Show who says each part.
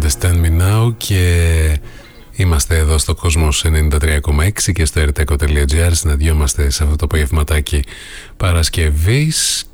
Speaker 1: Understand Me Now και είμαστε εδώ στο Κόσμος 93,6 και στο rteko.gr. Συναντιόμαστε σε αυτό το απογευματάκι Παρασκευής